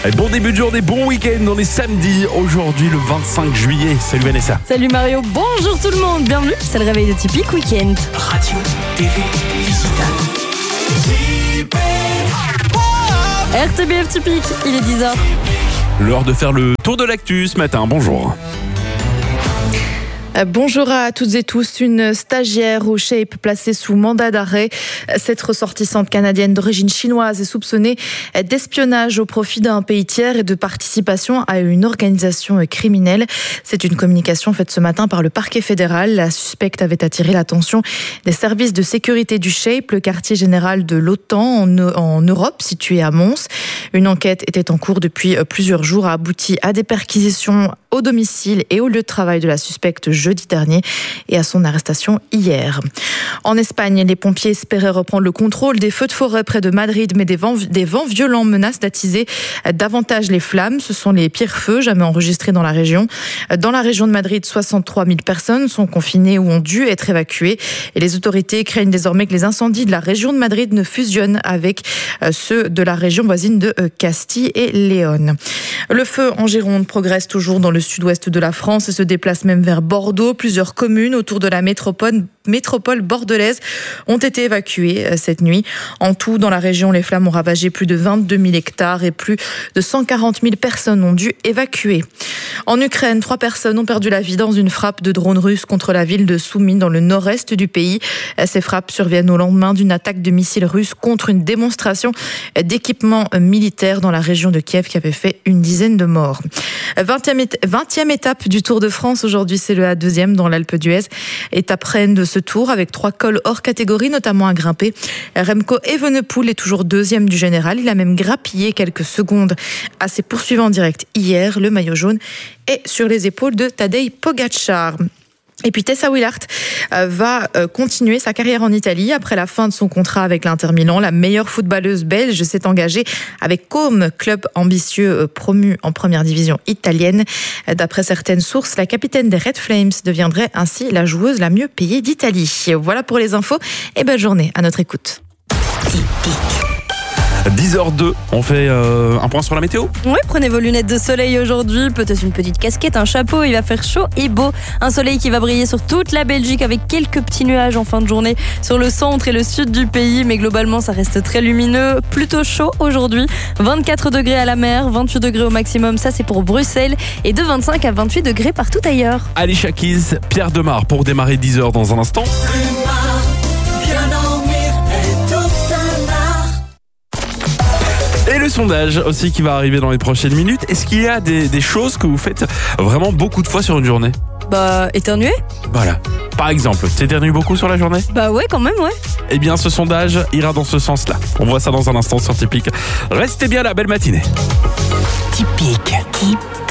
Bon début de journée, bon week-end, on est samedi, aujourd'hui le 25 juillet. Salut Vanessa. Salut Mario, bonjour tout le monde, bienvenue, c'est le réveil de Typique Week-end. Radio, TV, digital. RTBF Typique, il est 10h. L'heure de faire le tour de l'actu ce matin, bonjour. Bonjour à toutes et tous. Une stagiaire au Shape placée sous mandat d'arrêt. Cette ressortissante canadienne d'origine chinoise est soupçonnée d'espionnage au profit d'un pays tiers et de participation à une organisation criminelle. C'est une communication faite ce matin par le parquet fédéral. La suspecte avait attiré l'attention des services de sécurité du Shape, le quartier général de l'OTAN en Europe, situé à Mons. Une enquête était en cours depuis plusieurs jours, a abouti à des perquisitions au domicile et au lieu de travail de la suspecte jeudi dernier et à son arrestation hier. En Espagne, les pompiers espéraient reprendre le contrôle des feux de forêt près de Madrid, mais des vents violents menacent d'attiser davantage les flammes. Ce sont les pires feux jamais enregistrés dans la région. Dans la région de Madrid, 63 000 personnes sont confinées ou ont dû être évacuées. Et les autorités craignent désormais que les incendies de la région de Madrid ne fusionnent avec ceux de la région voisine de Castille et Léon. Le feu en Gironde progresse toujours dans le sud-ouest de la France et se déplace même vers Bordeaux. Plusieurs communes autour de la métropole bordelaise ont été évacuées cette nuit. En tout, dans la région, les flammes ont ravagé plus de 22 000 hectares et plus de 140 000 personnes ont dû évacuer. En Ukraine, 3 personnes ont perdu la vie dans une frappe de drone russe contre la ville de Soumy dans le nord-est du pays. Ces frappes surviennent au lendemain d'une attaque de missiles russes contre une démonstration d'équipements militaires dans la région de Kiev qui avait fait une dizaine de morts. 20e étape du Tour de France. Aujourd'hui, c'est la 2e dans l'Alpe d'Huez. Étape reine de ce tour avec 3 cols hors catégorie, notamment à grimper. Remco Evenepoel est toujours 2e du général. Il a même grappillé quelques secondes à ses poursuivants directs hier. Le maillot jaune est sur les épaules de Tadej Pogačar. Et puis Tessa Willart va continuer sa carrière en Italie. Après la fin de son contrat avec l'Inter Milan, la meilleure footballeuse belge s'est engagée avec Côme, club ambitieux promu en première division italienne. D'après certaines sources, la capitaine des Red Flames deviendrait ainsi la joueuse la mieux payée d'Italie. Voilà pour les infos et belle journée à notre écoute. 10h02, on fait un point sur la météo. Oui, prenez vos lunettes de soleil aujourd'hui, peut-être une petite casquette, un chapeau, il va faire chaud et beau. Un soleil qui va briller sur toute la Belgique avec quelques petits nuages en fin de journée sur le centre et le sud du pays, mais globalement ça reste très lumineux, plutôt chaud aujourd'hui. 24 degrés à la mer, 28 degrés au maximum, ça c'est pour Bruxelles, et de 25 à 28 degrés partout ailleurs. Alicia Keys, Pierre Demar pour démarrer 10h dans un instant. Et le sondage aussi qui va arriver dans les prochaines minutes. Est-ce qu'il y a des choses que vous faites vraiment beaucoup de fois sur une journée ? Éternuer ? Voilà. Par exemple, t'éternues beaucoup sur la journée ? Ouais, quand même, ouais. Eh bien, ce sondage ira dans ce sens-là. On voit ça dans un instant sur Typique. Restez bien là, belle matinée. Typique.